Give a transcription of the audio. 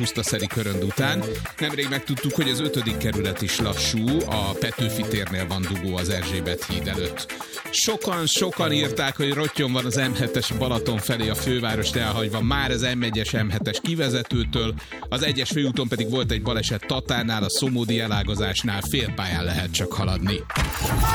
pusztaszeri körönd után. Nemrég megtudtuk, hogy az 5. kerület is lassú, a Petőfi térnél van dugó az Erzsébet híd előtt. Sokan írták, hogy rottyon van az M7-es Balaton felé a fővárost elhagyva, már az M1-es M7-es kivezetőtől, az 1-es főúton pedig volt egy baleset Tatánál, a Szomódi elágazásnál félpályán lehet csak haladni.